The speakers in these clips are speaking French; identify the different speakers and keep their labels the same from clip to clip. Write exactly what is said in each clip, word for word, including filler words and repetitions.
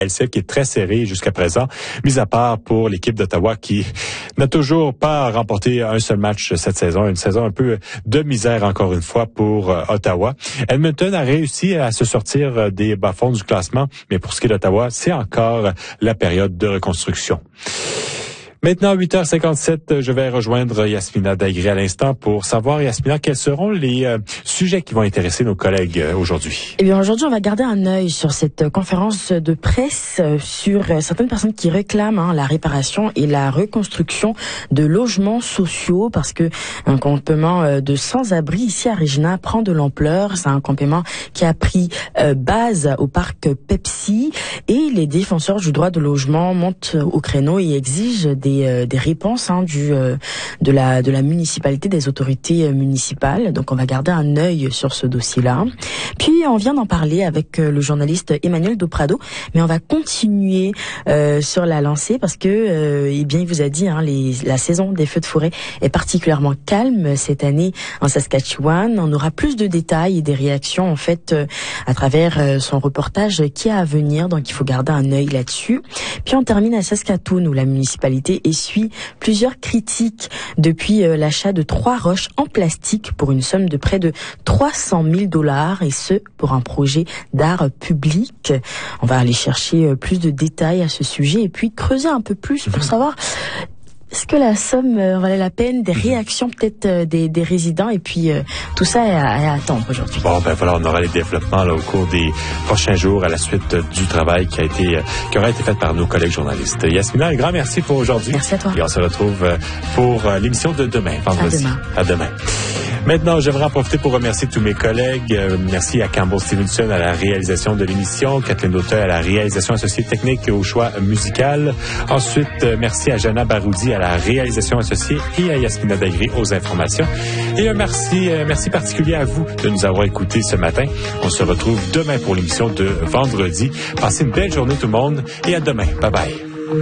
Speaker 1: L C F qui est très serré jusqu'à présent, mis à part pour l'équipe d'Ottawa qui n'a toujours pas remporté un seul match cette saison. Une saison un peu de misère encore une fois pour euh, Ottawa. Edmonton a réussi à se sortir des bas-fonds du classement, mais pour ce qui est d'Ottawa, c'est encore la période de reconstruction. Maintenant, huit heures cinquante-sept, je vais rejoindre Yasmina Daghri à l'instant pour savoir, Yasmina, quels seront les euh, sujets qui vont intéresser nos collègues euh, aujourd'hui.
Speaker 2: Eh bien, aujourd'hui, on va garder un œil sur cette conférence de presse euh, sur euh, certaines personnes qui réclament hein, la réparation et la reconstruction de logements sociaux parce que un campement euh, de sans-abri ici à Regina prend de l'ampleur. C'est un campement qui a pris euh, base au parc Pepsi et les défenseurs du droit de logement montent au créneau et exigent des Des, euh, des réponses hein, du euh, de la de la municipalité, des autorités euh, municipales. Donc on va garder un œil sur ce dossier-là. Puis on vient d'en parler avec euh, le journaliste Emmanuel Doprado, mais on va continuer euh, sur la lancée parce que euh, eh bien il vous a dit hein, les, la saison des feux de forêt est particulièrement calme cette année en Saskatchewan. On aura plus de détails et des réactions en fait euh, à travers euh, son reportage qui est à venir. Donc il faut garder un œil là-dessus. Puis on termine à Saskatoon où la municipalité essuie plusieurs critiques depuis euh, l'achat de trois roches en plastique pour une somme de près de trois cent mille dollars et ce pour un projet d'art public. On va aller chercher euh, plus de détails à ce sujet et puis creuser un peu plus pour savoir est-ce que la somme euh, valait la peine, des réactions peut-être euh, des, des résidents et puis euh, tout ça est à, est à attendre aujourd'hui.
Speaker 1: Bon, ben voilà, on aura les développements là, au cours des prochains jours à la suite euh, du travail qui a été euh, qui aura été fait par nos collègues journalistes. Yasmina, un grand merci pour aujourd'hui.
Speaker 2: Merci à toi.
Speaker 1: Et on se retrouve euh, pour euh, l'émission de demain, vendredi.
Speaker 2: À demain.
Speaker 1: À demain. Maintenant, j'aimerais en profiter pour remercier tous mes collègues. Euh, merci à Campbell Stevenson à la réalisation de l'émission, Kathleen Auteuil à la réalisation associée technique et au choix musical. Ensuite, euh, merci à Jana Baroudi à la réalisation associée et à Yasmina Daghri aux informations. Et un merci, euh, merci particulier à vous de nous avoir écoutés ce matin. On se retrouve demain pour l'émission de vendredi. Passez une belle journée tout le monde et à demain. Bye bye.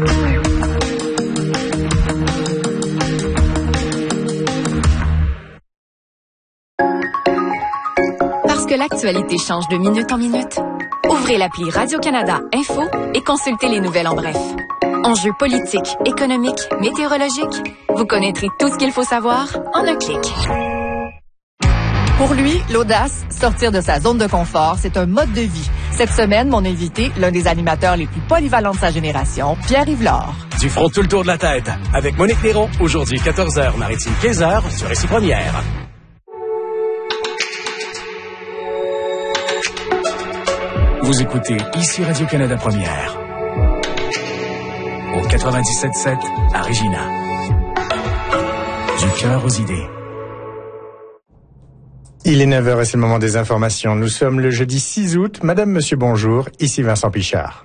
Speaker 3: Que l'actualité change de minute en minute. Ouvrez l'appli Radio-Canada Info et consultez les nouvelles en bref. Enjeux politiques, économiques, météorologiques. Vous connaîtrez tout ce qu'il faut savoir en un clic.
Speaker 4: Pour lui, l'audace, sortir de sa zone de confort, c'est un mode de vie. Cette semaine, mon invité, l'un des animateurs les plus polyvalents de sa génération, Pierre-Yves Lard.
Speaker 5: Du front tout le tour de la tête. Avec Monique Néron, aujourd'hui quatorze heures, Maritime quinze heures, sur Récit Première. Vous écoutez ici Radio-Canada Première. Au quatre-vingt-dix-sept sept à Regina. Du cœur aux idées.
Speaker 6: Il est neuf heures et c'est le moment des informations. Nous sommes le jeudi six août. Madame, monsieur, bonjour. Ici Vincent Pichard.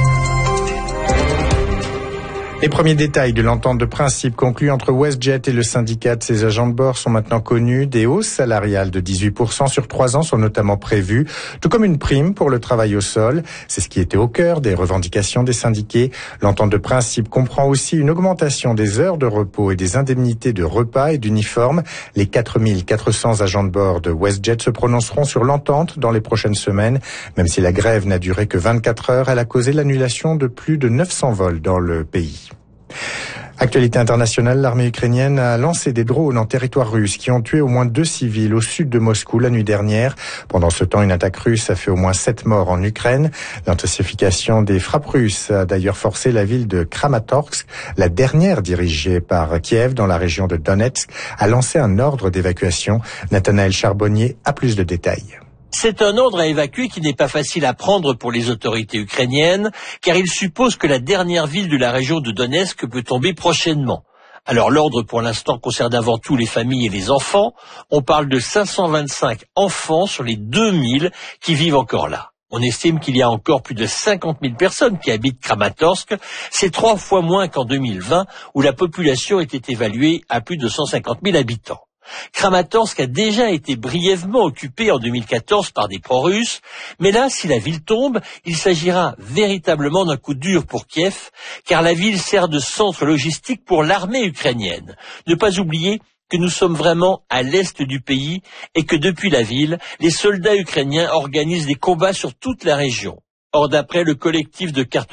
Speaker 6: Les premiers détails de l'entente de principe conclue entre WestJet et le syndicat de ses agents de bord sont maintenant connus. Des hausses salariales de dix-huit pour cent sur trois ans sont notamment prévues, tout comme une prime pour le travail au sol. C'est ce qui était au cœur des revendications des syndiqués. L'entente de principe comprend aussi une augmentation des heures de repos et des indemnités de repas et d'uniformes. Les quatre mille quatre cents agents de bord de WestJet se prononceront sur l'entente dans les prochaines semaines. Même si la grève n'a duré que vingt-quatre heures, elle a causé l'annulation de plus de neuf cents vols dans le pays. Actualité internationale, l'armée ukrainienne a lancé des drones en territoire russe qui ont tué au moins deux civils au sud de Moscou la nuit dernière. Pendant ce temps, une attaque russe a fait au moins sept morts en Ukraine. L'intensification des frappes russes a d'ailleurs forcé la ville de Kramatorsk, la dernière dirigée par Kiev dans la région de Donetsk, à lancer un ordre d'évacuation. Nathanaël Charbonnier a plus de détails.
Speaker 7: C'est un ordre à évacuer qui n'est pas facile à prendre pour les autorités ukrainiennes, car il suppose que la dernière ville de la région de Donetsk peut tomber prochainement. Alors l'ordre pour l'instant concerne avant tout les familles et les enfants. On parle de cinq cent vingt-cinq enfants sur les deux mille qui vivent encore là. On estime qu'il y a encore plus de cinquante mille personnes qui habitent Kramatorsk. C'est trois fois moins qu'en deux mille vingt, où la population était évaluée à plus de cent cinquante mille habitants. Kramatorsk a déjà été brièvement occupé en deux mille quatorze par des pro-russes, mais là, si la ville tombe, il s'agira véritablement d'un coup dur pour Kiev, car la ville sert de centre logistique pour l'armée ukrainienne. Ne pas oublier que nous sommes vraiment à l'est du pays et que depuis la ville, les soldats ukrainiens organisent des combats sur toute la région. Or, d'après le collectif de cartes